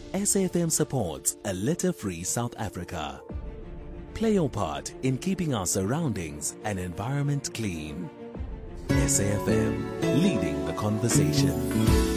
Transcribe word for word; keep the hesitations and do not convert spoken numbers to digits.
S A F M supports a litter-free South Africa. Play your part in keeping our surroundings and environment clean. S A F M, leading the conversation.